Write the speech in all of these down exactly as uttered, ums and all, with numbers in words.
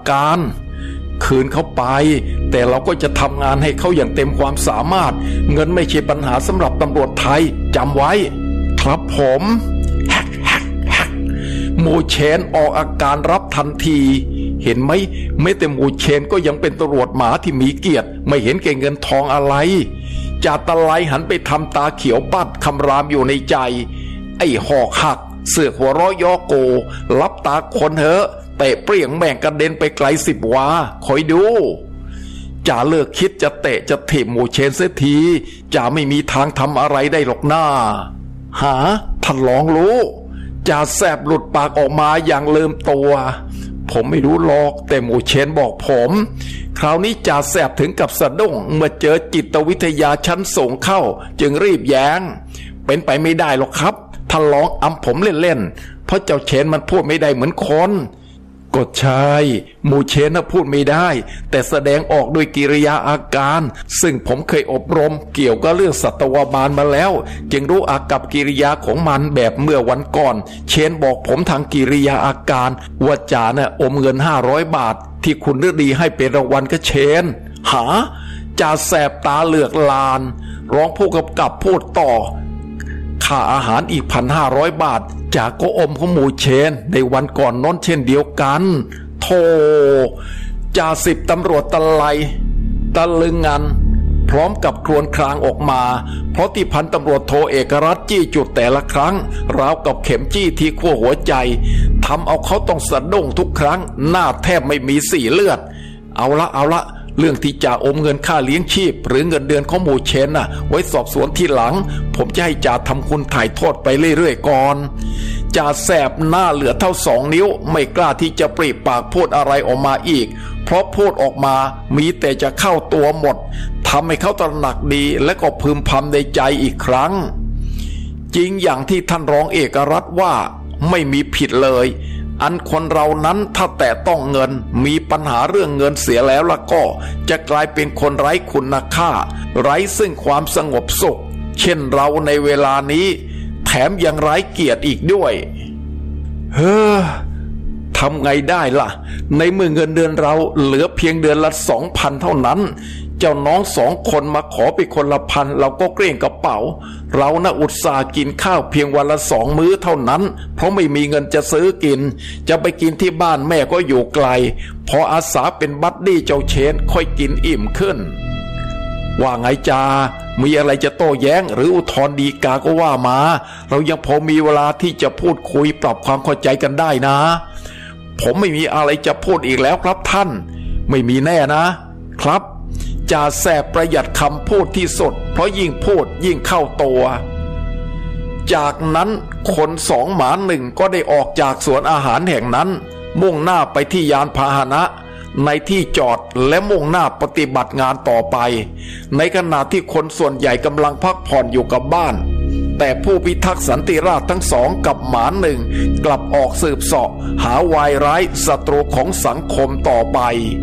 การคืนเขาไปแต่เราก็จะทำงานให้เขาอย่างเต็มความสามารถเงินไม่ใช่ปัญหาสำหรับตำรวจไทยจำไว้ครับผมแฮกแฮกแฮกหมู่เชนออกอาการรับทันทีเห็นไหมไม่แต่หมู่เชนก็ยังเป็นตำรวจหมาที่มีเกียรติไม่เห็นแก่เงินทองอะไรจ่าตะไลหันไปทำตาเขียวปัดคำรามอยู่ในใจไอ้หอกหักเสือกหัวเราะย่อโกรับตาคนเหอะเตะเปรี้ยงแม่งกระเด็นไปไกลสิบวาคอยดูจ่าเลิกคิดจะเตะจะถีบหมู่เชนเสียทีจ่าไม่มีทางทำอะไรได้หรอกหน้าหาท่านลองรู้จ่าแสบหลุดปากออกมาอย่างลืมตัวผมไม่รู้หรอกแต่หมู่เชนบอกผมคราวนี้จ่าแสบถึงกับสะดุ้งเมื่อเจอจิตวิทยาชั้นสูงเข้าจึงรีบแย้งเป็นไปไม่ได้หรอกครับท่านลองอำผมเล่นๆเพราะเจ้าเชนมันพูดไม่ได้เหมือนคนก็ใช่หมู่เชนน่ะพูดไม่ได้แต่แสดงออกด้วยกิริยาอาการซึ่งผมเคยอบรมเกี่ยวกับเรื่องสัตวบาลมาแล้วจึงรู้อากับกิริยาของมันแบบเมื่อวันก่อนเชนบอกผมทางกิริยาอาการว่าจ่าน่ะอมเงินห้าร้อยบาทที่คุณฤดีให้เป็นรางวัลกับเชนหาจ่าแสบตาเหลือกลานร้องผู้กำกับพูดต่อค่าอาหารอีกพันห้าร้อยบาทจากก็อมของหมู่เชนในวันก่อนน้นเช่นเดียวกันโธ่จ่าสิบตำรวจตะไลตะลึงงันพร้อมกับครวญครางออกมาเพราะที่พันตำรวจโทเอกรัตน์จี้จุดแต่ละครั้งราวกับเข็มจี้ที่ขั้วหัวใจทำเอาเขาต้องสะดุ้งทุกครั้งหน้าแทบไม่มีสีเลือดเอาละเอาละเรื่องที่จ่าอมเงินค่าเลี้ยงชีพหรือเงินเดือนของหมู่เชนน่ะไว้สอบสวนทีหลังผมจะให้จ่าทำคุณถ่ายโทษไปเรื่อยๆก่อนจ่าแสบหน้าเหลือเท่าสองนิ้วไม่กล้าที่จะปริปากพูดอะไรออกมาอีกเพราะพูดออกมามีแต่จะเข้าตัวหมดทำให้เขาตระหนักดีและก็พึมพำในใจอีกครั้งจริงอย่างที่ท่านรองเอกรัตน์ว่าไม่มีผิดเลยอันคนเรานั้นถ้าแต่ต้องเงินมีปัญหาเรื่องเงินเสียแล้วล่ะก็จะกลายเป็นคนไร้คุณค่าไร้ซึ่งความสงบสุขเช่นเราในเวลานี้แถมยังไร้เกียรติอีกด้วยเฮ้อทำไงได้ล่ะในเมื่อเงินเดือนเราเหลือเพียงเดือนละสองพันเท่านั้นเจ้าน้องสองคนมาขอไปคนละพันเราก็เกรงกระเป๋าเรานะอุตส่าห์กินข้าวเพียงวันละสองมื้อเท่านั้นเพราะไม่มีเงินจะซื้อกินจะไปกินที่บ้านแม่ก็อยู่ไกลพออาสาเป็นบัดดี้เจ้าเชนค่อยกินอิ่มขึ้นว่าไงจามีอะไรจะโต้แย้งหรืออุทธรณ์ฎีกาก็ว่ามาเรายังพอมีเวลาที่จะพูดคุยปรับความเข้าใจกันได้นะผมไม่มีอะไรจะพูดอีกแล้วครับท่านไม่มีแน่นะครับจ่าแสบประหยัดคำพูดที่สุดเพราะยิ่งพูดยิ่งเข้าตัวจากนั้นคนสองหมาหนึ่งก็ได้ออกจากสวนอาหารแห่งนั้นมุ่งหน้าไปที่ยานพาหนะในที่จอดและมุ่งหน้าปฏิบัติงานต่อไปในขณะที่คนส่วนใหญ่กำลังพักผ่อนอยู่กับบ้านแต่ผู้พิทักษ์สันติราษฎร์ทั้งสองกับหมาหนึ่งกลับออกสืบเสาะหาวายร้ายศัตรูของสังคมต่อไป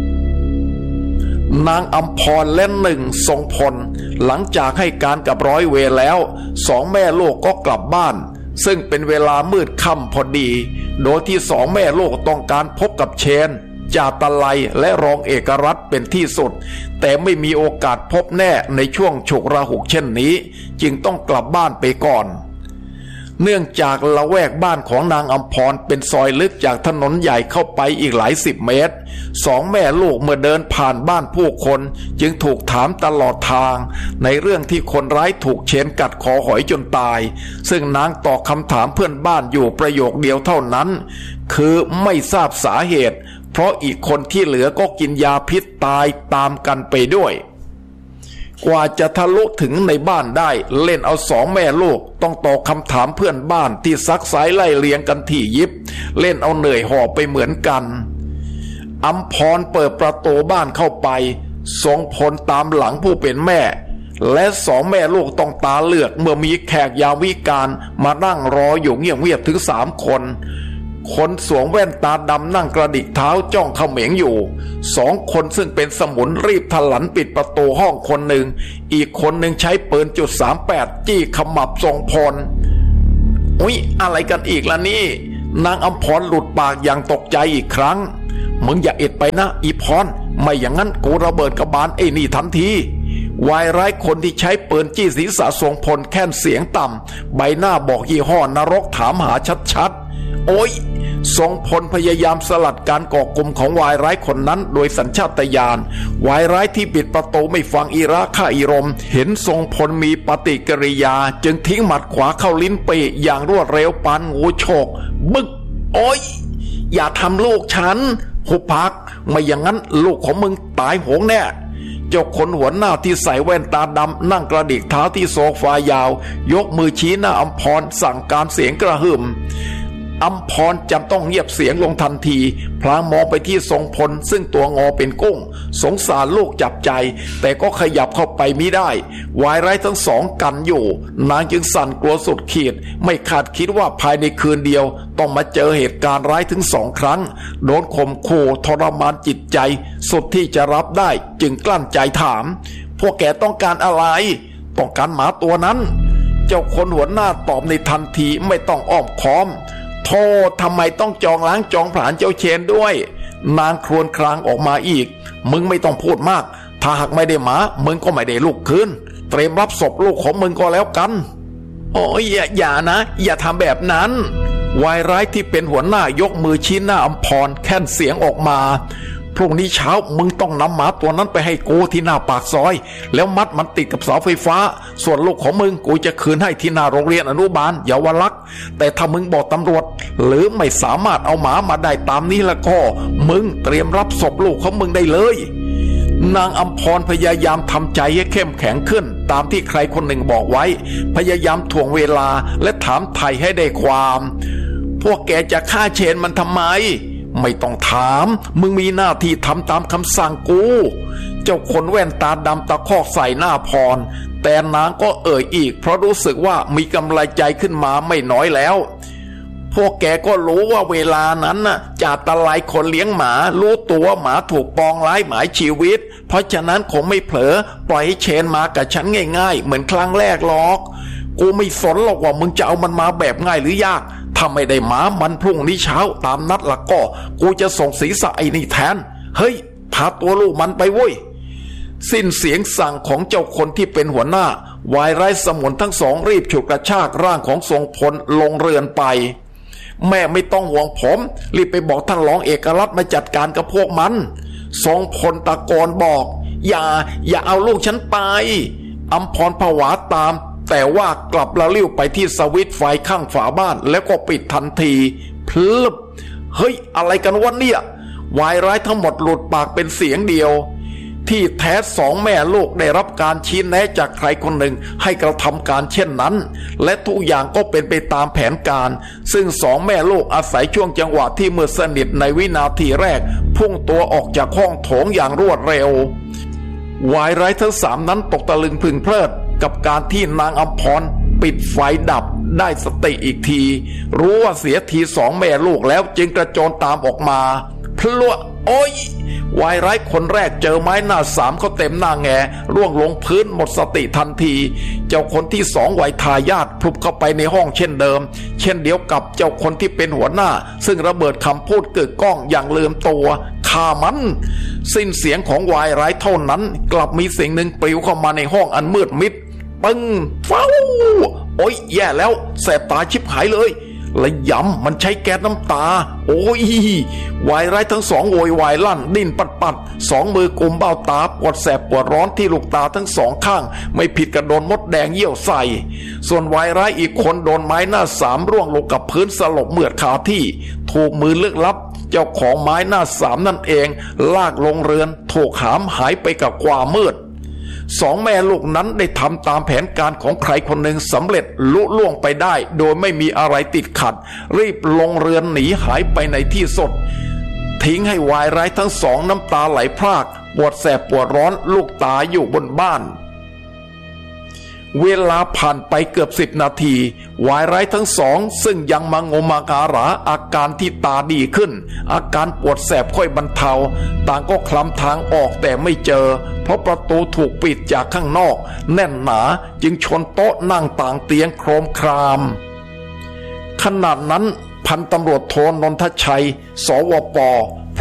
นางอัมพรและหนึ่งทรงพลหลังจากให้การกับร้อยเวรแล้วสองแม่ลูกก็กลับบ้านซึ่งเป็นเวลามืดค่ำพอดีโดยที่สองแม่ลูกต้องการพบกับเชนจ่าตะไลและรองเอกรัตน์เป็นที่สุดแต่ไม่มีโอกาสพบแน่ในช่วงฉุกระหุกเช่นนี้จึงต้องกลับบ้านไปก่อนเนื่องจากละแวกบ้านของนางอัมพรเป็นซอยลึกจากถนนใหญ่เข้าไปอีกหลายสิบเมตรสองแม่ลูกเมื่อเดินผ่านบ้านผู้คนจึงถูกถามตลอดทางในเรื่องที่คนร้ายถูกเชนกัดคอหอยจนตายซึ่งนางตอบคำถามเพื่อนบ้านอยู่ประโยคเดียวเท่านั้นคือไม่ทราบสาเหตุเพราะอีกคนที่เหลือก็กินยาพิษตายตามกันไปด้วยกว่าจะทะลุถึงในบ้านได้เล่นเอาสองแม่ลูกต้องตอบคำถามเพื่อนบ้านที่ซักไซไล่เลียงกันที่ยิบเล่นเอาเหนื่อยหอบไปเหมือนกันอัมพรเปิดประตูบ้านเข้าไปทรงพลตามหลังผู้เป็นแม่และสองแม่ลูกต้องตาเหลือกเมื่อมีแขกยามวิกาลมานั่งรออยู่เงียบๆถึงสามคนคนสวมแว่นตาดำนั่งกระดิกเท้าจ้องเขม็งอยู่สองคนซึ่งเป็นสมุนรีบถลันปิดประตูห้องคนหนึ่งอีกคนหนึ่งใช้ปืนจุดสามแปดจี้ขมับทรงพลอุ๊ยอะไรกันอีกล่ะนี่นางอัมพรหลุดปากอย่างตกใจอีกครั้งมึงอย่าเอ็ดไปนะอีพรไม่อย่างนั้นกูระเบิดกระบาลไอ้นี่ทันทีวายร้ายคนที่ใช้ปืนจี้ศีรษะทรงพลแค่นเสียงต่ำใบหน้าบอกยี่ห้อนรกถามหาชัดๆโอ้ยทรงพลพยายามสลัดการก่อกลุ่มของวายร้ายคนนั้นโดยสัญชาตญาณวายร้ายที่ปิดประตูไม่ฟังอีระฆ่าอีรมเห็นทรงพลมีปฏิกิริยาจึงทิ้งหมัดขวาเข้าลิ้นปีอย่างรวดเร็วปานงูโฉกบึกโอ้ยอย่าทำลูกฉันหุบพักไม่อย่างนั้นลูกของมึงตายโหงแน่เจ้าคนหัวหน้าที่ใส่แว่นตาดำนั่งกระดิกเท้าที่โซฟายาวยกมือชี้หน้าอัมพรสั่งการเสียงกระหึ่มอัมพรจำต้องเงียบเสียงลงทันทีพลางมองไปที่ทรงพลซึ่งตัวงอเป็นกุ้งสงสารลูกจับใจแต่ก็ขยับเข้าไปมิได้วายร้ายทั้งสองกันอยู่นางจึงสั่นกลัวสุดขีดไม่คาดคิดว่าภายในคืนเดียวต้องมาเจอเหตุการณ์ร้ายถึงสองครั้งโดนข่มขู่ทรมานจิตใจสุดที่จะรับได้จึงกลั้นใจถามพวกแกต้องการอะไรต้องการหมาตัวนั้นเจ้าคนหัวหน้าตอบในทันทีไม่ต้องอ้อมค้อมโธ่ทำไมต้องจองล้างจองผลาญเจ้าเชนด้วยนางครวญครางออกมาอีกมึงไม่ต้องพูดมากถ้าหากไม่ได้หมามึงก็ไม่ได้ลูกคืนเตรียมรับศพลูกของมึงก็แล้วกันโอ้ยอย่าอย่านะอย่าทำแบบนั้นวายร้ายที่เป็นหัวหน้ายกมือชี้หน้าอัมพรแค่นเสียงออกมาพรุ่งนี้เช้ามึงต้องนำหมาตัวนั้นไปให้กูที่หน้าปากซอยแล้วมัดมันติดกับเสาไฟฟ้าส่วนลูกของมึงกูจะคืนให้ที่หน้าโรงเรียนอนุบาลเยาวลักษณ์แต่ถ้ามึงบอกตำรวจหรือไม่สามารถเอาหมามาได้ตามนี้แล้วก็มึงเตรียมรับศพลูกของมึงได้เลยนางอัมพรพยายามทำใจให้เข้มแข็งขึ้นตามที่ใครคนหนึ่งบอกไว้พยายามถ่วงเวลาและถามไถ่ให้ได้ความพวกแกจะฆ่าเชนมันทำไมไม่ต้องถามมึงมีหน้าที่ทำตามคำสั่งกูเจ้าคนแว่นตาดำตะคอกใส่หน้าพรแต่นางก็เอ่ยอีกเพราะรู้สึกว่ามีกำลังใจขึ้นมาไม่น้อยแล้วพวกแกก็รู้ว่าเวลานั้นน่ะจ่าตะไลคนเลี้ยงหมารู้ตัวหมาถูกปองร้ายหมายชีวิตเพราะฉะนั้นคงไม่เผลอปล่อยให้เชนมากับฉันง่ายๆเหมือนครั้งแรกหรอกกูไม่สนหรอกว่ามึงจะเอามันมาแบบง่ายหรือยากถ้าไม่ได้หมามันพรุ่งนี้เช้าตามนัดละก็กูจะส่งศีรษะไอ้นี่แทนเฮ้ยพาตัวลูกมันไปเว้ยสิ้นเสียงสั่งของเจ้าคนที่เป็นหัวหน้าวายร้ายสมุนทั้งสองรีบฉุดกระชากร่างของทรงพลลงเรือนไปแม่ไม่ต้องห่วงผมรีบไปบอกท่านรองเอกรัตน์มาจัดการกับพวกมันทรงพลตะโกนบอกอย่าอย่าเอาลูกฉันไปอัมพรผวาตามแต่ว่ากลับละลิ้วไปที่สวิตช์ไฟข้างฝาบ้านแล้วก็ปิดทันทีพลึบเฮ้ยอะไรกันวะเนี่ยวายร้ายทั้งหมดหลุดปากเป็นเสียงเดียวที่แท้สองแม่ลูกได้รับการชี้แนะจากใครคนหนึ่งให้กระทำการเช่นนั้นและทุกอย่างก็เป็นไปตามแผนการซึ่งสองแม่ลูกอาศัยช่วงจังหวะที่มืดสนิทในวินาทีแรกพุ่งตัวออกจากห้องโถงอย่างรวดเร็ววายร้ายทั้งสามนั้นตกตะลึงพึงเพลิดกับการที่นางอัมพรปิดไฟดับได้สติอีกทีรู้ว่าเสียทีสองแม่ลูกแล้วจึงกระโจนตามออกมาพลวโอ้ยวายร้ายคนแรกเจอไม้หน้าสามเขาเต็มหน้าแงร่วงลงพื้นหมดสติทันทีเจ้าคนที่สองไหวทายาทพลุบเข้าไปในห้องเช่นเดิมเช่นเดียวกับเจ้าคนที่เป็นหัวหน้าซึ่งระเบิดคำพูดเกิดก้องอย่างลืมตัวฆ่ามันสิ้นเสียงของวายร้ายเท่านั้นกลับมีสิ่งหนึ่งปลิวเข้ามาในห้องอันมืดมิดปึ้งฟ้าวโอ้ยแย่แล้วแสบตาชิบหายเลยและย้ำมันใช้แก๊สน้ำตาโอ้ยวายร้ายทั้งสองโวยวายลั่นดิ้นปัดปัดสองมือกุมเบ้าตาปวดแสบปวดร้อนที่ลูกตาทั้งสองข้างไม่ผิดกับโดนมดแดงเยี่ยวใส่ส่วนวายร้ายอีกคนโดนไม้หน้าสามร่วงลงกับพื้นสลบเมือดคาที่ถูกมือลึกลับเจ้าของไม้หน้าสามนั่นเองลากลงเรือนถูกหามหายไปกับความมืดสองแม่ลูกนั้นได้ทำตามแผนการของใครคนหนึ่งสำเร็จลุล่วงไปได้โดยไม่มีอะไรติดขัดรีบลงเรือนหนีหายไปในที่สุดทิ้งให้วายร้ายทั้งสองน้ำตาไหลพรากปวดแสบปวดร้อนลูกตาอยู่บนบ้านเวลาผ่านไปเกือบสิบนาทีวายร้ายทั้งสองซึ่งยังมางมการาอาการที่ตาดีขึ้นอาการปวดแสบค่อยบรรเทาต่างก็คลำทางออกแต่ไม่เจอเพราะประตูถูกปิดจากข้างนอกแน่นหนาจึงชนโต๊ะนั่งต่างเตียงโครมครามขณะนั้นพันตำรวจโทนนทชัยสวปพ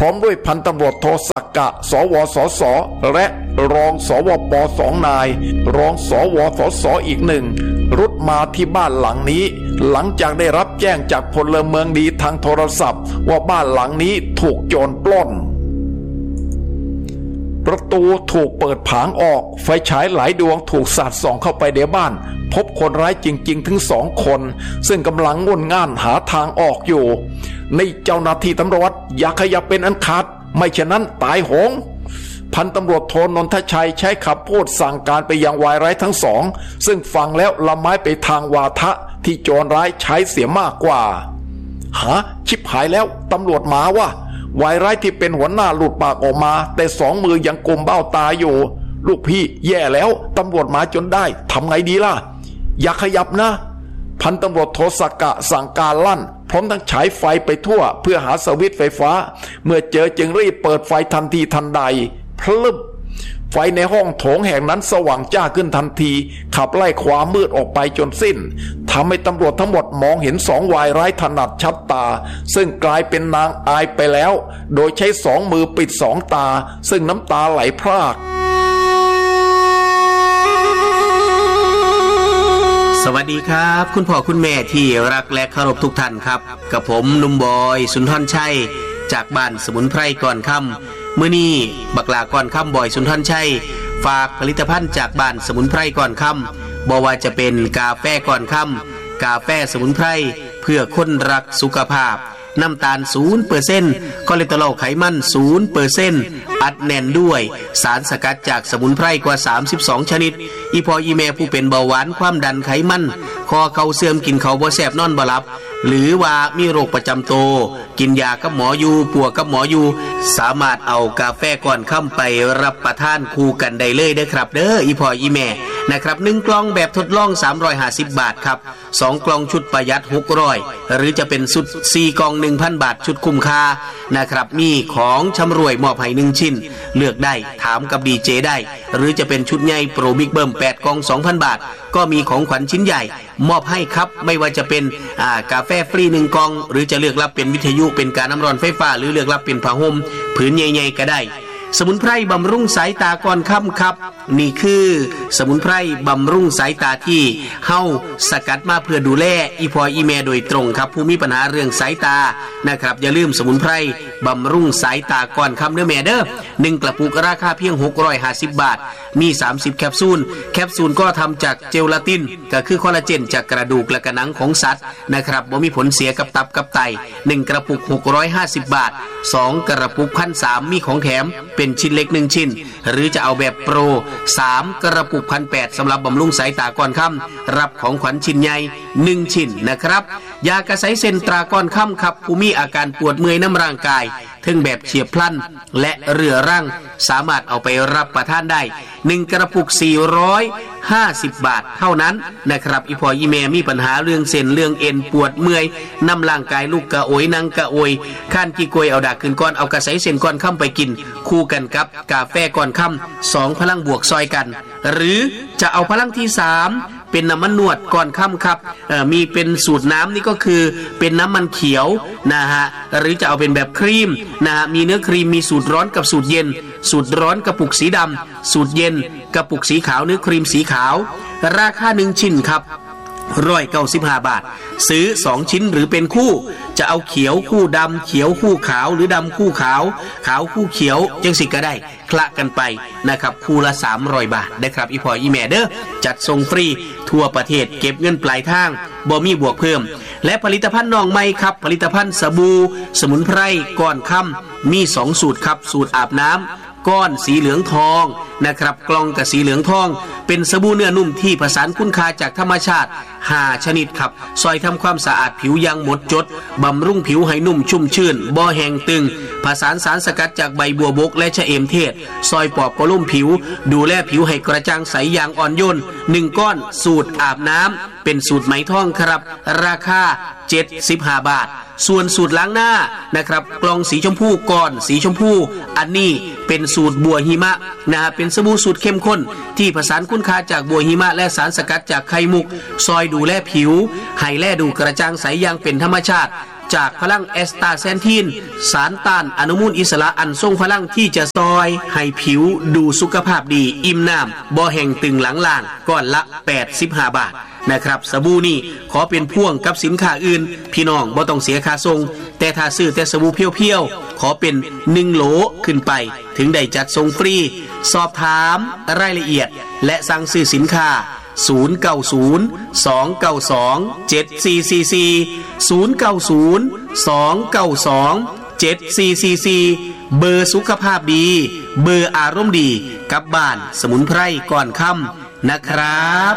ร้อมด้วยพันตำรวจโทสักกะสวสสและรองสวปสองนายรองสวสสอีกหนึ่งรุดมาที่บ้านหลังนี้หลังจากได้รับแจ้งจากพลเมืองดีทางโทรศัพท์ว่าบ้านหลังนี้ถูกโจรปล้นประตูถูกเปิดผางออกไฟฉายหลายดวงถูกสาดส่องเข้าไปในบ้านพบคนร้ายจริงๆถึงสองคนซึ่งกำลังงุ่นง่านหาทางออกอยู่ในเจ้าหน้าที่ตำรวจอย่าขยับเป็นอันขาดไม่ฉะนั้นตายโหงพันตำรวจโทนนทชัยใช้คำพูดสั่งการไปยังวายร้ายทั้งสองซึ่งฟังแล้วละไม้ไปทางวาทะที่โจรร้ายใช้เสียมากกว่าหาชิบหายแล้วตำรวจมาว่าวายร้ายที่เป็นหัวหน้าหลุดปากออกมาแต่สองมือยังกุมเบ้าตาอยู่ลูกพี่แย่แล้วตำรวจมาจนได้ทำไงดีล่ะอย่าขยับนะพันตำรวจโทสักกะสั่งการลั่นพร้อมทั้งฉายไฟไปทั่วเพื่อหาสวิตช์ไฟฟ้าเมื่อเจอจึงรีบเปิดไฟทันทีทันใดพลึบไฟในห้องโถงแห่งนั้นสว่างจ้าขึ้นทันทีขับไล่ความมืดออกไปจนสิ้นทำให้ตำรวจทั้งหมดมองเห็นสองวายร้ายถนัดชัดตาซึ่งกลายเป็นนางอายไปแล้วโดยใช้สองมือปิดสองตาซึ่งน้ำตาไหลพรากสวัสดีครับคุณพ่อคุณแม่ที่รักและเคารพทุกท่านครับกับผมหนุ่มบอยสุนทรชัยจากบ้านสมุนไพรก่อนค่ำมื้อนี้บักลาก่อนค่ำบอยสุนทรชัยฝากผลิตภัณฑ์จากบ้านสมุนไพรก่อนค่ำบ่ว่าจะเป็นกาแฟก่อนค่ำกาแฟสมุนไพรเพื่อคนรักสุขภาพน้ำตาล ศูนย์เปอร์เซ็นต์ คอเลสเตอรอลไขมัน ศูนย์เปอร์เซ็นต์ อัดแน่นด้วยสารสกัดจากสมุนไพรกว่าสามสิบสองชนิดอีพออีแม่ผู้เป็นเบาหวานความดันไขมันคอเข่าเสื่อมกินข้าวบ่แซ่บนอนบ่หลับหรือว่ามีโรคประจำตัวกินยากับหมออยู่ปัวกับหมออยู่สามารถเอากาแฟก่อนค่ำไปรับประทานคู่กันได้เลยเด้อครับเด้ออีพออีแม่นะครับหนึ่งกล่องแบบทดลองสามร้อยห้าสิบบาทครับสองกล่องชุดประหยัดหกร้อยหรือจะเป็นชุดสี่กล่อง หนึ่งพัน บาทชุดคุ้มค่านะครับมีของชำร่วยมอบให้หนึ่งชิ้นเลือกได้ถามกับดีเจได้หรือจะเป็นชุดใหญ่โปรบิ๊กเบิ้มแปดกล่อง สองพัน บาทก็มีของขวัญชิ้นใหญ่มอบให้ครับไม่ว่าจะเป็นอ่ากาแฟฟรีหนึ่งกล่องหรือจะเลือกรับเป็นวิทยุเป็นการน้ำร้อนไฟฟ้าหรือเลือกรับเป็นผ้าห่มผืนใหญ่ๆก็ได้สมุนไพรบำรุงสายตาก่อนค่ำครับนี่คือสมุนไพรบำรุงสายตาที่เฮาสกัดมาเพื่อดูแลอีพออีแม่โดยตรงครับผู้มีปัญหาเรื่องสายตานะครับอย่าลืมสมุนไพรบำรุงสายตาก่อนค่ำเด้อแม่เด้อหนึ่งกระปุกราคาเพียงหกร้อยห้าสิบบาทมีสามสิบแคปซูลแคปซูลก็ทำจากเจลาตินก็คือคอลลาเจนจากกระดูกและกระหนังของสัตว์นะครับบ่มีผลเสียกับตับกับไตหนึ่งกระปุกหกร้อยห้าสิบบาทสองกระปุก หนึ่งพันสามร้อย มีของแถมเป็นชิ้นเล็กหนึ่งชิ้นหรือจะเอาแบบโปรสามกระปุก หนึ่งพันแปดร้อย สำหรับบำรุงสายตาก่อนค่ำรับของขวัญชิ้นใหญ่หนึ่งชิ้นนะครับยากระไสเซนตราก่อนค่ำครับผู้มีอาการปวดเมื่อยน้ำร่างกายทั้งแบบเฉียบพลันและเรื้อรังสามารถเอาไปรับประทานได้หนึ่งกระปุกสี่ร้อยห้าสิบบาทเท่านั้นนะครับอีพออีแม่มีปัญหาเรื่องเส้นเรื่องเอ็นปวดเมื่อยน้ำร่างกายลูกกระโอยนั่งกระโอยข้านกี่กวยเอาดากขึ้นก้อนเอากระไสเส้นก้อนค่ำไปกินคู่กันกับกาแฟก้อนค่ำสองพลังบวกซอยกันหรือจะเอาพลังที่สามเป็นน้ำมันนวดก่อนค่ำครับมีเป็นสูตรน้ำนี่ก็คือเป็นน้ำมันเขียวนะฮะหรือจะเอาเป็นแบบครีมนะฮะมีเนื้อครีมมีสูตรร้อนกับสูตรเย็นสูตรร้อนกระปุกสีดำสูตรเย็นกระปุกสีขาวเนื้อครีมสีขาวราคาหนึ่งชิ้นครับหนึ่งร้อยเก้าสิบห้าบาทซื้อสองชิ้นหรือเป็นคู่จะเอาเขียวคู่ดำเขียวคู่ขาวหรือดำคู่ขาวขาวคู่เขียวจังสิก็ได้คละกันไปนะครับคู่ละสามร้อยบาทนะครับอีพออีแม่เด้อจัดส่งฟรีทั่วประเทศเก็บเงินปลายทางบ่มีบวกเพิ่มและผลิตภัณฑ์น้องใหม่ครับผลิตภัณฑ์สบู่สมุนไพรก่อนค่ำมีสองสูตรครับสูตรอาบน้ำก้อนสีเหลืองทองนะครับกล่องกับสีเหลืองทองเป็นสบู่เนื้อนุ่มที่ผสานคุณค่าจากธรรมชาติห้าชนิดครับซอยทำความสะอาดผิวอย่างหมดจดบำรุงผิวให้นุ่มชุ่มชื่นบ่แห้งตึงผสานสารสกัดจากใบบัวบกและชะเอมเทศซอยปอบกระลุ่มผิวดูแลผิวให้กระจ่างใสอย่างอ่อนโยนหนึ่งก้อนสูตรอาบน้ำเป็นสูตรไหมทองครับราคาเจ็ดสิบห้าบาทส่วนสูตรล้างหน้านะครับกล่องสีชมพูก้อนสีชมพูอันนี้เป็นสูตรบัวหิมะนะฮะเป็นสบู่สูตรเข้มข้นที่ผสานคุณค่าจากบัวหิมะและสารสกัดจากไข่มุกซอยดูแลผิวให้แลดูกระจ่างใสอย่างเป็นธรรมชาติจากพลังแอสตาแซนทินสารต้านอนุมูลอิสระอันทรงพลังที่จะซอยให้ผิวดูสุขภาพดีอิ่มน้ำบ่แห้งตึงหลังล่างก้อนละแปดสิบห้าบาทนะครับสบู่นี่ขอเป็นพ่วงกับสินค้าอื่นพี่น้องบ่ต้องเสียค่าส่งแต่ถ้าซื้อแต่สบู่เพียวๆขอเป็นหนึ่งโหลขึ้นไปถึงได้จัดส่งฟรีสอบถามรายละเอียดและสั่งซื้อสินค้าศูนย์ เก้า ศูนย์ สอง เก้า สอง เจ็ด สี่ สี่ สี่ ศูนย์ เก้า ศูนย์ สอง เก้า สอง เจ็ด สี่ สี่ สี่เบอร์สุขภาพดีเบอร์อารมณ์ดีกับบ้านสมุนไพรก่อนค่ำนะครับ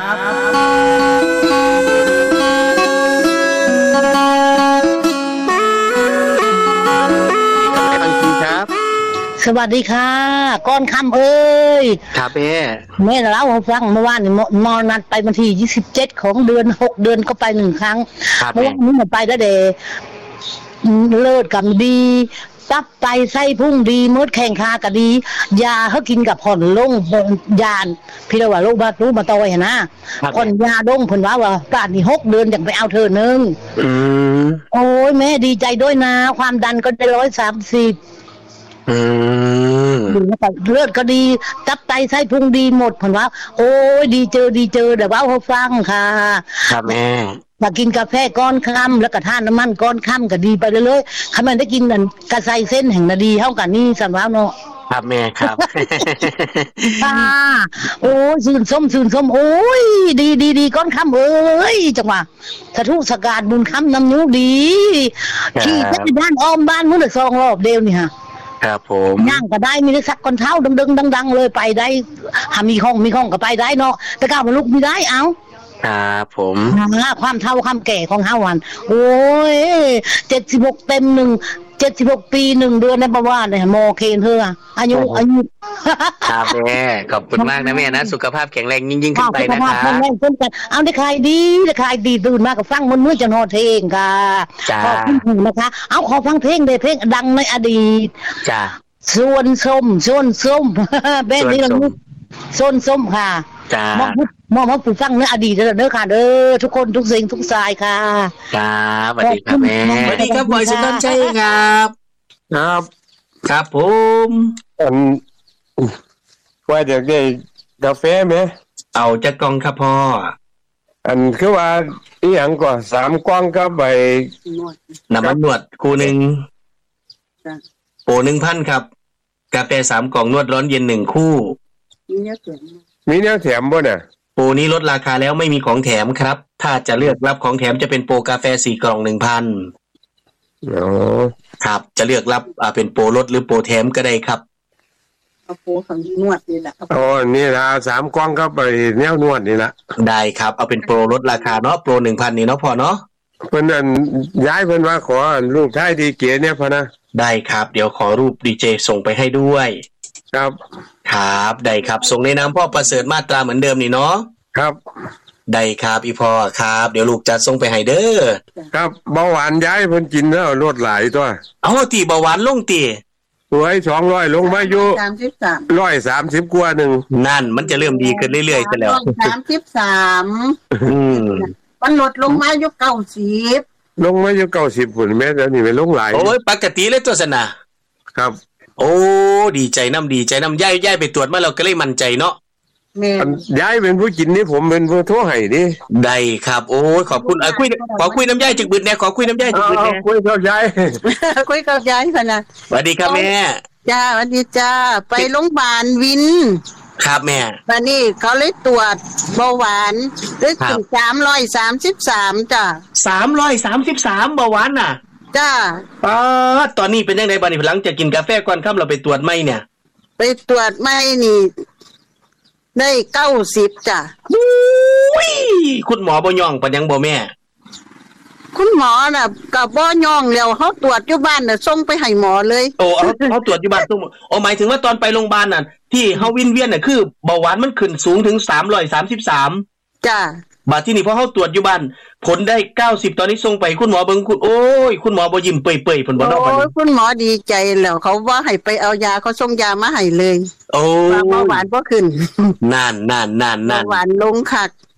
สวัสดีค่ะก้อนคำเอ้ยครับแม่แม่เล่าให้ฟังเมื่อวานนี่มอนัดไปวันที่ยี่สิบเจ็ดของเดือนหกเดือนก็ไปหนึ่งครั้งเมื่อวานนี้มาไปแล้วเดเลิศกันดีตับไตไส้พุ่งดีมดแข่งคาก็ดียาเขากินกับผ่อนลงยานพี่เราว่าโรคบาดรู้มาต่อยนะผ่อนยาดงผลว่าว่าการนี่หกเดือนอย่างไปเอาเธอหนึ่งโอ้ยแม่ดีใจด้วยนะความดันก็ได้ร้อยสามสิบอืมเลือดก็ดีตับไตไส้พุงดีหมดผลว่าโอ้ยดีเจอดีเจอเดี๋ยวว่าเขาฟังค่ะครับแม่มากินกาแฟก้อนค่ำแล้วก็ทานน้ำมันก้อนค่ำก็ดีไปเรื่อยๆถ้ามันได้กินนั่นกระไซเส้นแห่งนาดีเท่ากันนี่สันว่าเนาะครับแม่ครับค่ะโอ้ยชื่นส้มชื่นส้มโอ้ยดีดีดีก้อนค่ำเอ้ยจังหวะสะทุสกาดบุญค่ำน้ำนิ้วดีขี่ไปบ้านอ้อมบ้านมื้อละสองรอบเดียวนี่ฮะครับผมย่างก็ได้มีได้สักคนเท้าดึงๆดังๆเลยไปได้หามีห้องมีห้องก็ไปได้เนาะแต่ก้าวมาลุกไม่ได้เอาครับผมความเท่าความแก่ของเฮาวันโอ้ยเจ็ดสิบหกเต็มหนึ่งเจ็ดสิบหกปีหนึ่งเดือนในประวัติเนี่ยโมเคนเธออายุอายุครับแม่ขอบคุณมากนะแม่นะสุขภาพแข็งแรงยิ่งๆขึ้นไปนะคะแข็งแรงขึ้นกันเอาได้ขายดีได้ขายดีตื่นมากับฟังมันมือจะนอนเพลงค่ะขอบคุณนะคะเอาขอฟังเพลงเดเพลงดังในอดีตจ้าส่วนส้มส่วนส้มแบบนี้เราส่วนส้มค่ะจ้ามองมองว่าผู้ฟังในอดีตเด้อค่ะเด้อทุกคนทุกสิ่งทุกสายค่ะครับสวัสดีครับแม่สวัสดีครับบอยสุนทรชัยครับครับครับผมอันว่าอยากได้กาแฟไหมเอาจักกล่องครับพ่ออันคือว่าอีหยังก่อนสามกล่องกับใบน้ำมันนวดคู่หนึ่งโปรหนึ่งพันครับกาแฟสามกล่องนวดร้อนเย็นหนึ่งคู่มีเนื้อแถมมีเนื้อแถมบ่เนี่ยโปรนี้ลดราคาแล้วไม่มีของแถมครับถ้าจะเลือกรับของแถมจะเป็นโปรกาแฟสี่กล่องหนึ่งพันอ๋อครับจะเลือกรับอ่าเป็นโปรลดหรือโปรแถมก็ได้ครับเอาโปรของนวดนี่แหละอ๋อนี่ละสามกล่องก็ไปแนวนวดนี่ละได้ครับเอาเป็นโปรลดราคาเนาะโปรหนึ่งพันนี่เนาะพอเนาะเพิ่นนั่นย้ายเพิ่นว่าขอรูปท้ายดีเก๋เนี่ยพอนะได้ครับเดี๋ยวขอรูปดีเจส่งไปให้ด้วยครับครับได้ครับส่งในนามพ่อประเสริฐมาตราเหมือนเดิมนี่เนาะครับได้ครับอีพ่อครับเดี๋ยวลูกจะส่งไปให้เด้อครับเบาหวานย้ายเพิ่นกินแล้วลดหลายตัวเอาตีเบาหวานลงตีสวยสองร้อยลงมาอยู่สามสิบสามร้อยสามสิบกว่าหนึ่งนั่นมันจะเริ่มดีขึ้นเรื่อยๆกันแล้วสามสิบสามอืมมันลดลงมาอยู่เก้าสิบลงมาอยู่เก้าสิบฝุ่นแม่เดี๋ยวนี้ไปลงหลายโอ้ยปกติเลยตัวสนะครับโอ้ดีใจน้ำดีใจน้ำย่ายย่ายไปตรวจมาเราก็เลยมั่นใจเนาะย้ายเป็นผู้กินนี่ผมเป็นผู้โทรให้ดิได้ครับโอ้ยขอบคุณคุยขอคุยน้ำย่ายจึกบึดแน่ขอคุยน้ำย่ายจึกบึดแน่คุยกับยายคุยกับยายค่ะนะสวัสดีครับแม่จ้าสวัสดีจ้าไปโรงพยาบาลวินครับแม่วันนี้เขาเลยตรวจเบาหวานได้ถึงสามร้อยสามสิบสามจ้าสามร้อยสามสิบสามเบาหวานน่ะจ้าอ๋อตอนนี้เป็นยังไงบ้างนี่หลังจากกินกาแฟก่อนค่ำเราไปตรวจไหมเนี่ยไปตรวจไหมนี่ได้เก้าสิบจ้ะอุ้ยคุณหมอบ่ย่องปะยังบ่แม่คุณหมอน่ะกับบ่ย่องแล้วเขาตรวจอยู่บ้านน่ะส่งไปให้หมอเลยโอ้เขาเขาตรวจอยู่บ้านส่งโอ้หมายถึงว่าตอนไปโรงพยาบาลน่ะที่เฮาวินเวียนน่ะคือเบาหวานมันขึ้นสูงถึงสามร้อยสามสิบสามจ้ะบัดที่นี่พอเฮาตรวจอยู่บ้านผลได้เก้าสิบตอนนี้ส่งไปคุณหมอเบิ่งคุณโอ้ยคุณหมอบ่ยิ้มเปื่อยๆเพิ่นบ่เนาะบัดนี้โอ้ยคุณหมอดีใจแล้วเขาว่าให้ไปเอายาเขาส่งยามาให้เลยโอ้เบาหวานบ่ขึ้นนั่นๆๆๆเบาหวานลงคัก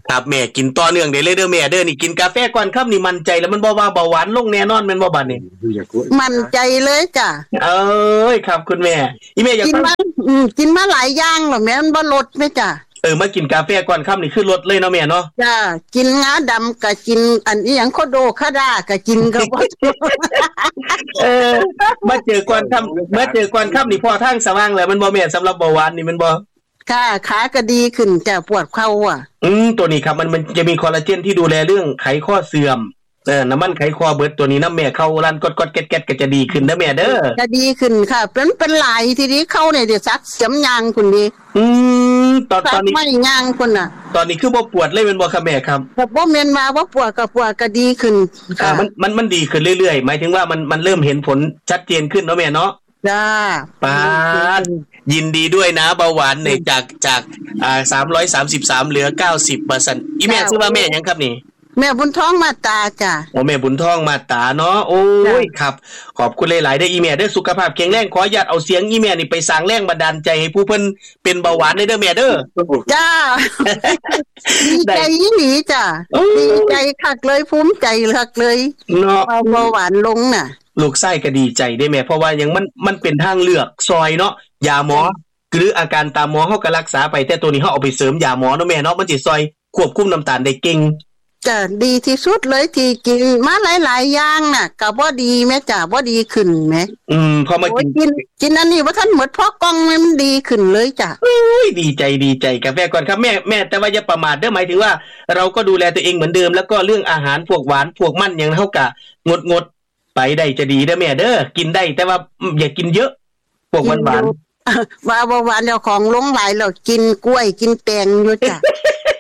ครับแม่กินต่อเนื่องได้เลยเด้อแม่เด้อนี่กินกาแฟก่อนค่ำนี่มั่นใจแล้วมันบ่ว่าเบาหวานลงแน่นอนแม่นบ่บัดนี้มั่นใจเลยจ้ะเอ้ยครับคุณแม่อีแม่อยากกินมาอืมกินมาหลายอย่างแล้วแม่มันบ่ลดแม่จ้ะเออมากินกาแฟก่อนค่ำนี่คือลดเลยเนาะแม่เนาะจ้ะกินงาดำก็กินอันอีหยังโคโดคาดาก็กินก็บ่เออมาเจอก่อนค่ำมาเจอก่อนค่ำนี่พอทางสว่างแล้วมันบ่แม่สำหรับเบาหวานนี่มันบ่ค่ะขาก็ดีขึ้นจ้ะปวดเข่าอ่ะอืมตัวนี้ครับมันมันจะมีคอลลาเจนที่ดูแลเรื่องไขข้อเสื่อมเออน้ำมันไขข้อเบิดตัวนี้น้ำแม่เข้ารันกดๆแก๊ดๆก็จะดีขึ้นนะแม่เด้อจะดีขึ้นค่ะเป็นเป็นหลายทีนี้เข้าเนี่ยเดี๋ยวซักเสียมยางคุณดีอืมตอนตอนนี้ไม่ยางคุณน่ะตอนนี้คือบ่ปวดเลยเป็นบ่ครับแม่ครับบ่แม่นมาว่าปวดก็ปวดก็ดีขึ้นอ่ามันมันมันดีขึ้นเรื่อยๆหมายถึงว่ามันมันเริ่มเห็นผลชัดเจนขึ้นเนาะแม่เนาะจ้าปานยินดีด้วยนะเบาหวานเนี่ยจากจากอ่าสามร้อยสามสิบสามเหลือ เก้าสิบเปอร์เซ็นต์ อีแม่ชื่อว่าแม่หยังครับนี่แม่บุญท้องมาตาจ้ะโอ้แม่บุญท้องมาตาเนาะโอ้ยครับขอบคุณหลายๆได้อีแม่เด้อสุขภาพแข็งแรงขออนุญาตเอาเสียงอีแม่นี่ไปสร้างแรงบันดาลใจให้ผู้เพิ่นเป็นเบาหวานได้เด้อแม่เด้อจ้าดีใจอีหลีจ้ะดีใจคักเลยภูมิใจคักเลยเนาะเบาหวานลงน่ะลูกไส้ก็ดีใจได้แม่เพราะว่ายังมันมันเป็นทางเลือกซอยเนาะยาหมอหรืออาการตามหมอเฮาก็รักษาไปแต่ตัวนี้เฮาเอาไปเสริมยาหมอเนาะแม่เนาะมันสิซอยควบคุมน้ำตาลได้เก่งจ้ะดีที่สุดเลยที่กินมาหลายๆอย่างน่ะก็บ่ดีแม่จ้ะบ่ดีขึ้นแม่อืมพอมากินกินอันนี้บ่ทันหมดพอกล่องมันดีขึ้นเลยจ้ะเอ้ยดีใจดีใจกาแฟก่อนครับแม่แม่แต่ว่าอย่าประมาทเด้อหมายถึงว่าเราก็ดูแลตัวเองเหมือนเดิมแล้วก็เรื่องอาหารพวกหวานพวกมันหยังเฮาก็งดๆไปได้จะดีเด้อแม่เด้อกินได้แต่ว่าอย่ากินเยอะพวกหวานๆว่าบ่หวานแล้วของลงหลายแล้วกินกล้วยกินแตงอยู่จ้ะ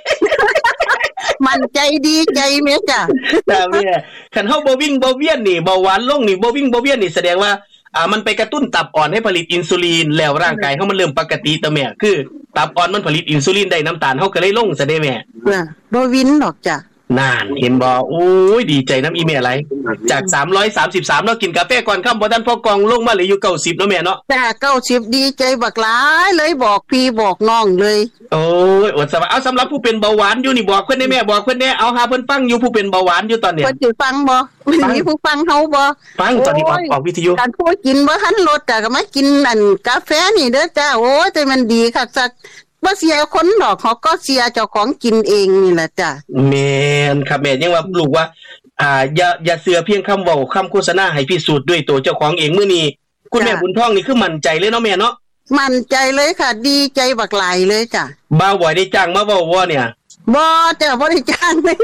มันใจดีใจแม่จ้ะจ้าแม่คันเฮาบ่วิ่งบ่เวียนนี่เบาหวานลงนี่บ่วิ่งบ่เวียนนี่แสดงว่าอ่ามันไปกระตุ้นตับอ่อนให้ผลิตอินซูลินแล้วร่างกายเฮามันเริ่มปกติตะแม่คือตับอ่อนมันผลิตอินซูลินได้น้ำตาลเฮาก็เลยลงซะได้แม่บ่วินดอกจ้ะนานเห็นบ่โอ้ยดีใจน้ำอีแม่หลายจากสามร้อยสามสิบสามเนาะกินกาแฟก่อนค่ำบ่ทันพอกองลงมาเหลืออยู่เก้าสิบเนาะแม่เนาะจ้ะเก้าสิบดีใจบักหลายเลยบอกพี่บอกน้องเลยโอ้ยอดสบายเอาสำหรับผู้เป็นเบาหวานอยู่นี่บอกเพิ่นได้แม่บอกเพิ่นแน่เอาหาเพิ่นฟังอยู่ผู้เป็นเบาหวานอยู่ตอนเนี้ยเพิ่นสิฟังบ่มีผู้ฟังเฮาบ่ฟังตอนนี้ออกออกวิทยุการพูดกินบ่ทันลดแต่ก็มากินอันกาแฟนี่เด้อจ้าโอ้ยแต่มันดีคักซักบ่เสียคนดอกเขาก็เสียเจ้าของกินเองนี่แหละจ้ะแม่นครับแม่ยังว่าลูกว่าอ่าอย่าอย่าเชื่อเพียงคำเว้าคำโฆษณาให้พิสูจน์ด้วยตัวเจ้าของเองมื้อนี้คุณแม่บุญท้องนี่คือมั่นใจเลยเนาะแม่เนาะมั่นใจเลยค่ะดีใจบักหลายเลยจ้ะบ่าวบ่อยได้จ้างมาเว้าบ่เนี่ยบ่จ้ะบ่ได้จ้างเลย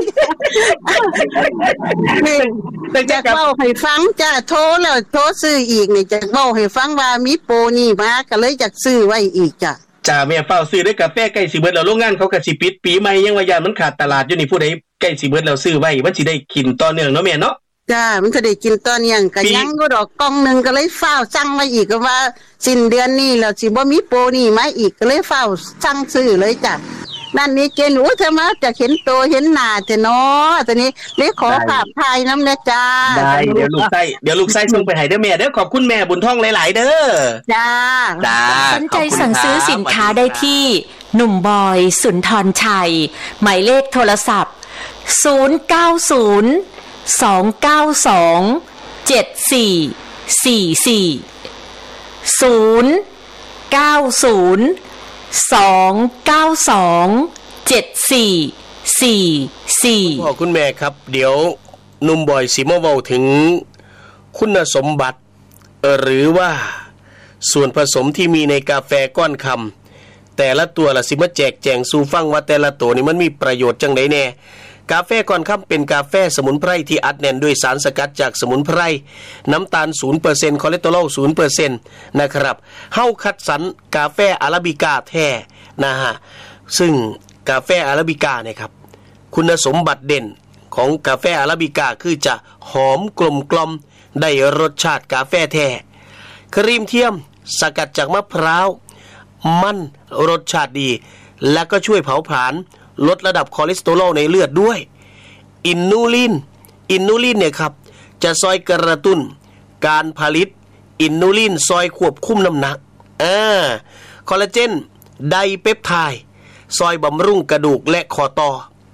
แต่จะเว้าให้ฟังจ้ะโทรแล้วโทรซื้ออีกนี่จะเว้าให้ฟังว่ามีโปรนี่มาก็เลยอยากซื้อไว้อีกจ้ะจ้าแม่เฝ้าซื้อได้กาแฟใกล้สิเบิดแล้วโรงงานเขาก็สิปิดปีใหม่ยังว่าย่านมันขาดตลาดอยู่นี่ผู้ใดใกล้สิเบิดแล้วซื้อไว้มันสิได้กินต่อเนื่องเนาะแม่เนาะจ้ามันจะได้กินต่อเนื่องก็ยังบ่ดอกกล่องนึงก็เลยเฝ้าสั่งไว้อีกก็ว่าสิ้นเดือนนี้แล้วสิบ่มีโปรนี่มาอีกก็เลยเฝ้าสั่งซื้อเลยจ้ะนั่นนี่เจนโอ้เธอมาจะเห็นโตเห็นหน้าแต่เนาะตอนนี้เลยขอภาพถ่ายนำนะจ้าได้เดี๋ยวลูกไส้เดี๋ยวลูกไส้ส่งไปให้เด้อแม่เด้อขอบคุณแม่บุญท่องหลายๆเด้อจ้าจ้าสนใจสั่งซื้อสินค้าได้ที่หนุ่มบอยสุนทรชัยหมายเลขโทรศัพท์ศูนย์ เก้า ศูนย์ สอง เก้า สอง เจ็ด สี่ สี่ สี่ ศูนย์ เก้า ศูนย์ สอง เก้า สอง เจ็ด สี่ สี่ สี่พ่อคุณแม่ครับเดี๋ยวหนุ่มบอยสิมาเว้าถึงคุณสมบัติหรือว่าส่วนผสมที่มีในกาแฟก้อนคำแต่ละตัวละสิมาแจกแจงสู่ฟังว่าแต่ละตัวนี้มันมีประโยชน์จังไดแน่กาแฟก้อนคำเป็นกาแฟสมุนไพรที่อัดแน่นด้วยสารสกัดจากสมุนไพรน้ำตาล ศูนย์เปอร์เซ็นต์ คอเลสเตอรอล ศูนย์เปอร์เซ็นต์ นะครับเฮาคัดสรรกาแฟอาราบิก้าแท้นะฮะซึ่งกาแฟอาราบิก้าเนี่ยครับคุณสมบัติเด่นของกาแฟอาราบิก้าคือจะหอมกลมกล่อมได้รสชาติกาแฟแท้ครีมเทียมสกัดจากมะพร้าวมันรสชาติดีและก็ช่วยเผาผลาญลดระดับคอเลสเตอรอลในเลือดด้วยอินนูลินอินนูลินเนี่ยครับจะซอยกระตุ้นการผลิตอินนูลินซอยควบคุมน้ำหนักอ่าคอลลาเจนไดเปปไทด์ซอยบำรุงกระดูกและข้อต่อ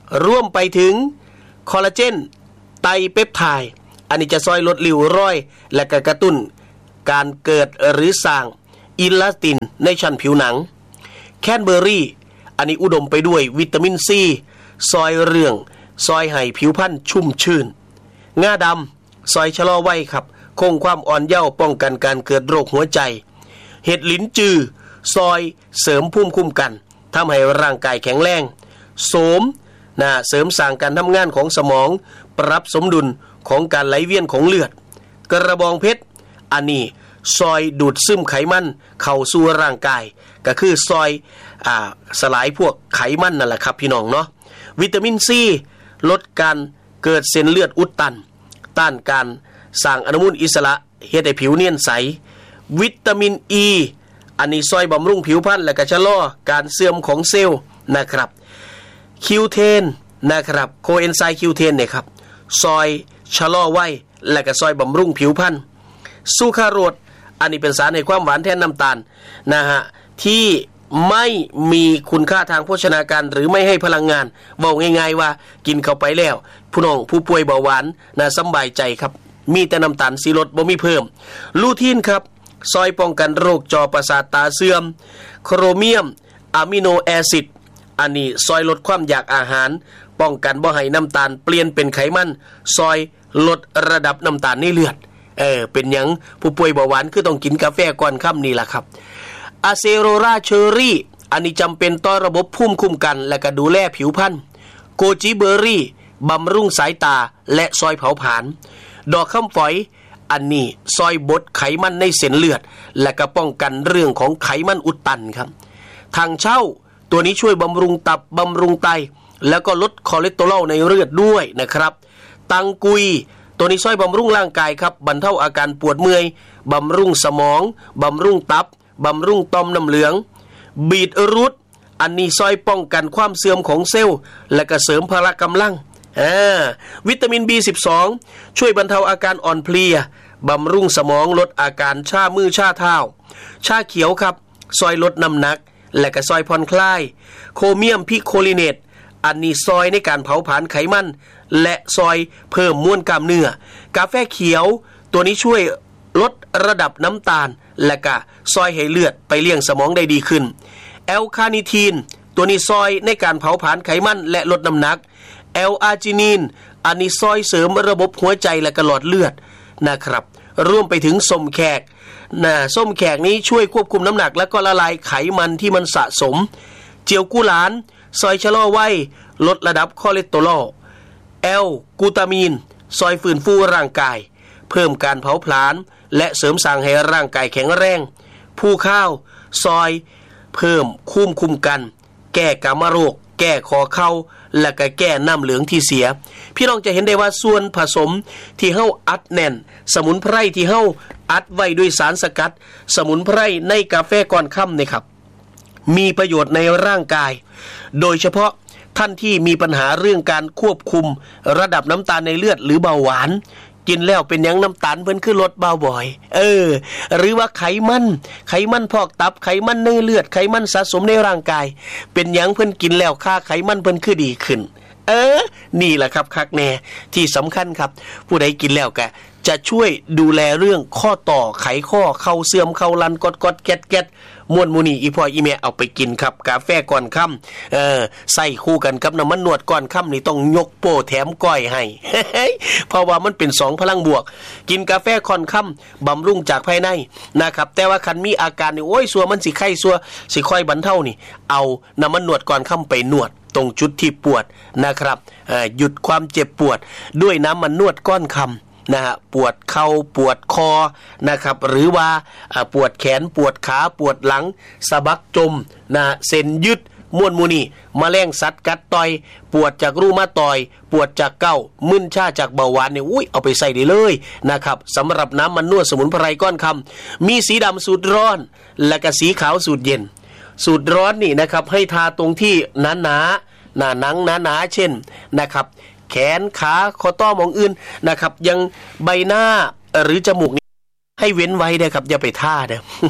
ร่วมไปถึงคอลลาเจนไตรเปปไทด์อันนี้จะซอยลดริ้วรอยและก็กระตุ้นการเกิดหรือสร้างอิลาสตินในชั้นผิวหนังแคนเบอร์รี่อันนี้อุดมไปด้วยวิตามินซีซอยเรื่องซอยให้ผิวพรรณชุ่มชื่นงาดำซอยชะลอวัยครับคงความอ่อนเยาว์ป้องกันการเกิดโรคหัวใจเห็ดลิ้นจือซอยเสริมภูมิคุ้มกันทำให้ร่างกายแข็งแรงโสมนะเสริมสร้างการทำงานของสมองปรับสมดุลของการไหลเวียนของเลือดกระบองเพชรอันนี้ซอยดูดซึมไขมันเข้าสู่ร่างกายก็คือซอยอ่าสลายพวกไขมันนั่นแหละครับพี่น้องเนาะวิตามินซีลดการเกิดเส้นเลือดอุดตันต้านการสร้างอนุมูลอิสระเฮ็ดให้ผิวเนียนใสวิตามินอีอันนี้ซอยบำรุงผิวพรรณและก็ชะลอการเสื่อมของเซลล์นะครับคิวเทนนะครับโคเอนไซม์คิวเทนเนี่ยครับซอยชะลอวัยและก็ซอยบำรุงผิวพรรณซูคราโรสอันนี้เป็นสารให้ความหวานแทนน้ำตาลนะฮะที่ไม่มีคุณค่าทางโภชนาการหรือไม่ให้พลังงานบอกง่ายๆว่ากินเข้าไปแล้วผู้น้องผู้ป่วยเบาหวานน่าสบายใจครับมีแต่น้ำตาลสีลดบ่มีเพิ่มลูทีนครับซอยป้องกันโรคจอประสาทตาเสื่อมโครเมียมอะมิโนแอซิดอันนี้ซอยลดความอยากอาหารป้องกันบ่ให้น้ำตาลเปลี่ยนเป็นไขมันซอยลดระดับน้ำตาลในเลือดเออเป็นหยังผู้ป่วยเบาหวานคือต้องกินกาแฟก่อนค่ำนี่ล่ะครับอะเซโรราเชอรี่อันนี้จำเป็นต่อระบบภูมิคุ้มกันและก็ดูแลผิวพรรณโกจิเบอร์รี่บำรุงสายตาและซอยเผาผลาญดอกข้ามฝอยอันนี้ซอยบดไขมันในเส้นเลือดและก็ป้องกันเรื่องของไขมันอุดตันครับทางเช่าตัวนี้ช่วยบำรุงตับบำรุงไตแล้วก็ลดคอเลสเตอรอลในเลือดด้วยนะครับตังกุยตัวนี้ช่วยบำรุงร่างกายครับบรรเทาอาการปวดเมื่อยบำรุงสมองบำรุงตับบำรุงต่อมน้ำเหลืองบีทรูทอันนี้ซอยป้องกันความเสื่อมของเซลล์และก็เสริมพละกำลังอ่าวิตามิน บี สิบสอง ช่วยบรรเทาอาการอ่อนเพลียบำรุงสมองลดอาการชามือชาเท้าชาเขียวครับซอยลดน้ำหนักและก็ซอยผ่อนคลายโคเมียมพิโคลิเนตอันนี้ซอยในการเผาผลาญไขมันและซอยเพิ่มมวลกล้ามเนื้อกาแฟเขียวตัวนี้ช่วยลดระดับน้ำตาลและก็ซอยให้เลือดไปเลี้ยงสมองได้ดีขึ้นแอลคาเนิทีนตัวนี้ซอยในการเผาผลาญไขมันและลดน้ำหนักแอลอาร์จินีนอันนี้ซอยเสริมระบบหัวใจและก็หลอดเลือดนะครับรวมไปถึงส้มแขกนะส้มแขกนี้ช่วยควบคุมน้ำหนักและก็ละลายไขมันที่มันสะสมเจียวกุหลาญซอยชะลอวัยลดระดับคอเลสเตอรอลแอลกูตามีนซอยฟื้นฟูร่างกายเพิ่มการเผาผลาญและเสริมสร้างให้ร่างกายแข็งแรงผู้ข้าวซอยเพิ่มคุ้มคุมกันแก้กามโรคแก้คอเข่าและก็แก้น้ำเหลืองที่เสียพี่น้องจะเห็นได้ว่าส่วนผสมที่เฮาอัดแน่นสมุนไพรที่เฮาอัดไว้ด้วยสารสกัดสมุนไพรในกาแฟก่อนค่ำนี่ครับมีประโยชน์ในร่างกายโดยเฉพาะท่านที่มีปัญหาเรื่องการควบคุมระดับน้ำตาลในเลือดหรือเบาหวานกินแล้วเป็นหยังน้ำตาลเพิ่นคือลดเบาบ่อยเออหรือว่าไขมันไขมันพอกตับไขมันในเลือดไขมันสะสมในร่างกายเป็นหยังเพิ่นกินแล้วค่าไขมันเพิ่นคือดีขึ้นเออนี่แหละครับคักแน่ที่สำคัญครับผู้ใดกินแล้วก็จะช่วยดูแลเรื่องข้อต่อไขข้อเข่าเสื่อมเข่าลันกดกดแกดแกดม่วนมูนี่อีพ่ออีแม่เอาไปกินครับกาแฟก่อนค่ำเออใส่คู่กันกับน้ำมันนวดก่อนค่ำนี่ต้องยกโป้แถมก้อยให้ เพราะว่ามันเป็นสองพลังบวกกินกาแฟก่อนค่ำบำรุงจากภายในนะครับแต่ว่าคันมีอาการนี่โอ้ยสัวมันสิไข้สัวสิค่อยบรรเทานี่เอาน้ำมันนวดก่อนค่ำไปนวดตรงจุดที่ปวดนะครับหยุดความเจ็บปวดด้วยน้ำมันนวดก้อนค่ำนะฮะปวดเข่าปวดคอนะครับหรือว่าปวดแขนปวดขาปวดหลังสะบักจมนะเส้นยึดม่วนมูนี่แมลงสัตว์กัดต่อยปวดจากรูมาตอยปวดจากเก้ามึนชาจากเบาหวานเนี่ยอุ้ยเอาไปใส่ได้เลยนะครับสำหรับน้ำมันนวดสมุนไพรก้อนคำมีสีดำสูตรร้อนและก็สีขาวสูตรเย็นสูตรร้อนนี่นะครับให้ทาตรงที่หนาหนาหนาหนังหนาหนาเช่นนะครับแขนขาคอต้อมองอื่นนะครับยังใบหน้าหรือจมูกนี่ให้เว้นไว้เด้อครับอย่าไปท่าเด้อ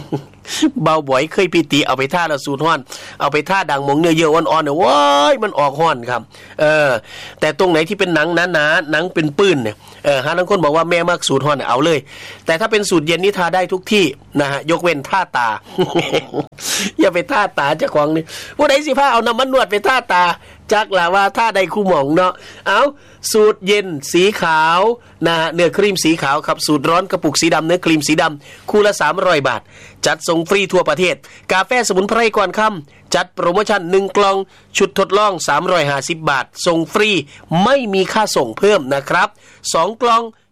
เบาบ่อยเคยพิตีเอาไปท่าแล้วสูดห้อนเอาไปท่าดังมงเนื้อเยอะอ่อนๆเนี่ยว้ายมันออกห้อนครับเออแต่ตรงไหนที่เป็นหนังหนาๆหนังเป็นปื้นเนี่ยเออฮะบางคนบอกว่าแม่มักสูดห้อนเอาเลยแต่ถ้าเป็นสูดเย็นนี่ทาได้ทุกที่นะฮะยกเว้นท่าตา อย่าไปท่าตาเจ้าของนี่ผู้ใดสิพาเอาน้ำมันนวดไปท่าตาจักล่ะว่าท่าใดคู่หม่องเนาะเอาสูตรเย็นสีขาวนะเนื้อครีมสีขาวครับสูตรร้อนกระปุกสีดำเนื้อครีมสีดำคู่ละสามร้อยบาทจัดส่งฟรีทั่วประเทศกาแฟสมุนไพรก่อนค่ำจัดโปรโมชั่นหนึ่งกล่องชุดทดลองสามร้อยห้าสิบบาทส่งฟรีไม่มีค่าส่งเพิ่มนะครับสองกล่อง